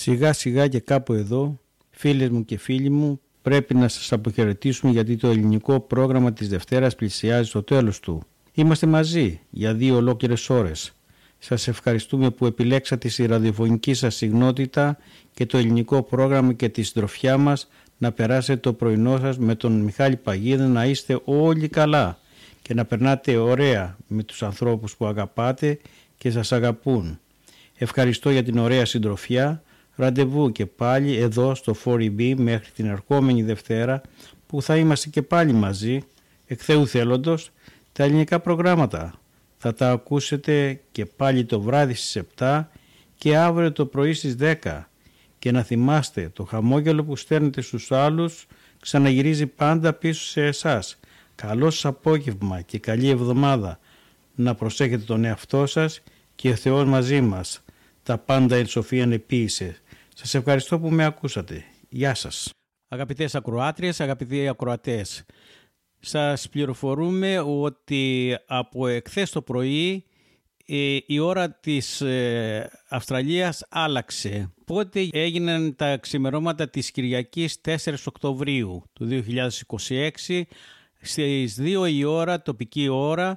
Σιγά σιγά και κάπου εδώ, φίλες μου και φίλοι μου, πρέπει να σας αποχαιρετήσουμε γιατί το ελληνικό πρόγραμμα της Δευτέρας πλησιάζει στο τέλος του. Είμαστε μαζί για 2 ολόκληρες ώρες. Σας ευχαριστούμε που επιλέξατε στη ραδιοφωνική σας συχνότητα και το ελληνικό πρόγραμμα και τη συντροφιά μας να περάσετε το πρωινό σας με τον Μιχάλη Παγίδα, να είστε όλοι καλά και να περνάτε ωραία με τους ανθρώπους που αγαπάτε και σας αγαπούν. Ευχαριστώ για την ωραία συντροφιά. Ραντεβού και πάλι εδώ στο 4EB μέχρι την ερχόμενη Δευτέρα που θα είμαστε και πάλι μαζί, εκ Θεού θέλοντος, τα ελληνικά προγράμματα. Θα τα ακούσετε και πάλι το βράδυ στις 7 και αύριο το πρωί στις 10. Και να θυμάστε, το χαμόγελο που στέλνετε στους άλλους ξαναγυρίζει πάντα πίσω σε εσάς. Καλό σας απόγευμα και καλή εβδομάδα. Να προσέχετε τον εαυτό σας και ο Θεός μαζί μας. Τα πάντα εν σοφία επίησε. Σας ευχαριστώ που με ακούσατε. Γεια σας. Αγαπητές ακροάτριες, αγαπητοί ακροατές, σας πληροφορούμε ότι από εχθές το πρωί η ώρα της Αυστραλίας άλλαξε. Πότε έγιναν τα ξημερώματα της Κυριακής 4 Οκτωβρίου του 2026 στις 2 η ώρα, τοπική ώρα,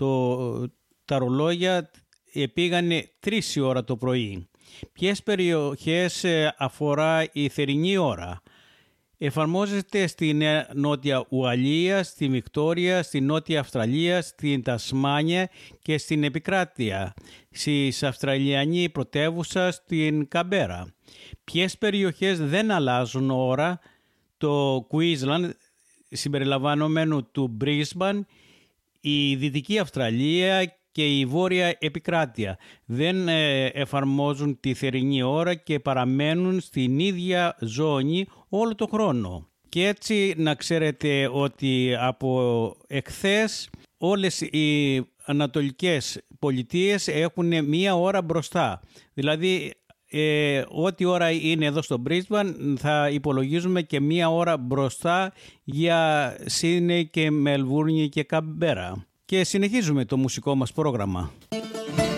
τα ρολόγια πήγανε 3 η ώρα το πρωί. Ποιες περιοχές αφορά η θερινή ώρα? Εφαρμόζεται στην Νότια Ουαλία, στη Βικτόρια, στη Νότια Αυστραλία, στην Τασμάνια και στην Επικράτεια, στη Αυστραλιανή πρωτεύουσα στην Καμπέρα. Ποιες περιοχές δεν αλλάζουν ώρα? Το Queensland συμπεριλαμβανομένου του Brisbane, η Δυτική Αυστραλία και η Βόρεια Επικράτεια δεν εφαρμόζουν τη θερινή ώρα και παραμένουν στην ίδια ζώνη όλο το χρόνο. Και έτσι να ξέρετε ότι από εχθές όλες οι ανατολικές πολιτείες έχουν μία ώρα μπροστά. Δηλαδή ό,τι ώρα είναι εδώ στο Brisbane θα υπολογίζουμε και μία ώρα μπροστά για Σίδνεϊ και Μελβούρνη και Καμπέρα. Και συνεχίζουμε το μουσικό μας πρόγραμμα.